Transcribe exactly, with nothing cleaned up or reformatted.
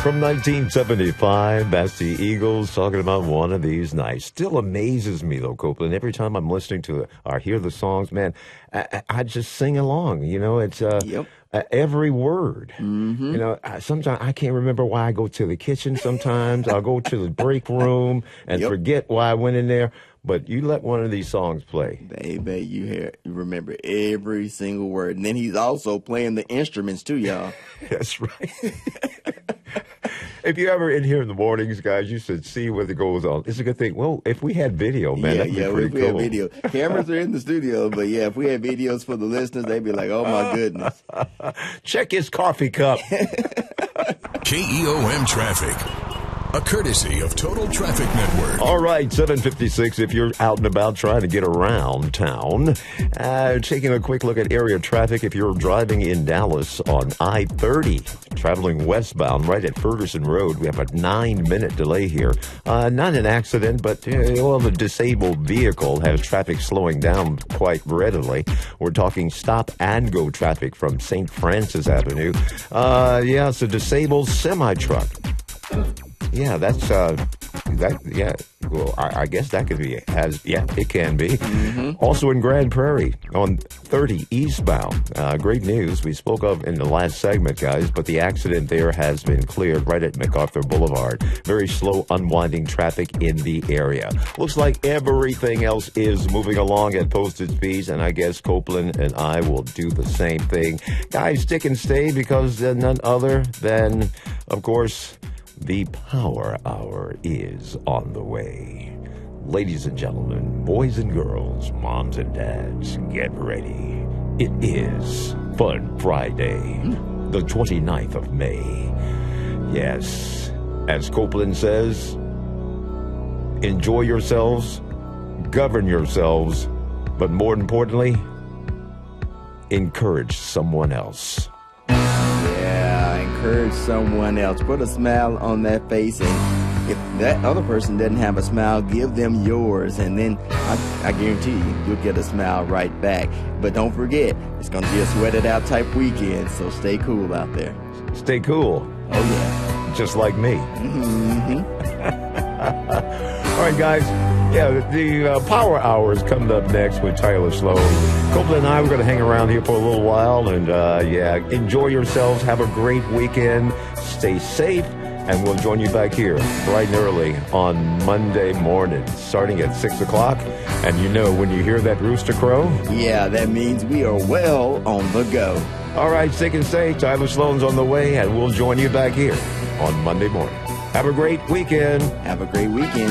From nineteen seventy-five, that's the Eagles talking about One of These Nights. Still amazes me, though, Copeland. Every time I'm listening to it or hear the songs, man, I, I just sing along. You know, it's uh, Yep. uh, every word. Mm-hmm. You know, I, sometimes I can't remember why I go to the kitchen sometimes. I'll go to the break room and Yep. forget why I went in there. But you let one of these songs play. Baby, you hear, you remember every single word. And then he's also playing the instruments too, y'all. That's right. If you ever in here in the mornings, guys, you should see what goes on. It's a good thing. Well, if we had video, man, yeah, that'd be yeah, pretty if we cool. had video. Cameras are in the studio, but yeah, if we had videos for the listeners, they'd be like, oh my goodness. Check his coffee cup. K E O M Traffic, a courtesy of Total Traffic Network. All right, seven fifty-six, if you're out and about trying to get around town. Uh, taking a quick look at area traffic. If you're driving in Dallas on I thirty, traveling westbound right at Ferguson Road, we have a nine-minute delay here. Uh, not an accident, but, uh, well, the disabled vehicle has traffic slowing down quite readily. We're talking stop-and-go traffic from Saint Francis Avenue. Uh, yeah, it's a disabled semi-truck. Yeah, that's, uh, that, yeah, well, I, I guess that could be, has, yeah, it can be. Mm-hmm. Also in Grand Prairie on thirty eastbound. Uh, great news. We spoke of in the last segment, guys, but the accident there has been cleared right at MacArthur Boulevard. Very slow unwinding traffic in the area. Looks like everything else is moving along at posted speeds, and I guess Copeland and I will do the same thing. Guys, stick and stay because uh, none other than, of course, the Power Hour is on the way. Ladies and gentlemen, boys and girls, moms and dads, get ready. It is Fun Friday, the twenty-ninth of May. Yes, as Copeland says, enjoy yourselves, govern yourselves, but more importantly, encourage someone else. Yeah, encourage someone else. Put a smile on that face, and if that other person doesn't have a smile, give them yours, and then I, I guarantee you, you'll get a smile right back. But don't forget, it's going to be a sweat it out type weekend, so stay cool out there. Stay cool. Oh, yeah. Just like me. Mm-hmm. All right, guys. Yeah, the, the uh, Power Hour is coming up next with Tyler Sloan. Copeland and I, we're going to hang around here for a little while. And, uh, yeah, enjoy yourselves. Have a great weekend. Stay safe. And we'll join you back here bright and early on Monday morning, starting at six o'clock. And you know, when you hear that rooster crow, Yeah, that means we are well on the go. all right, stick and stay. Tyler Sloan's on the way, and we'll join you back here on Monday morning. Have a great weekend. Have a great weekend.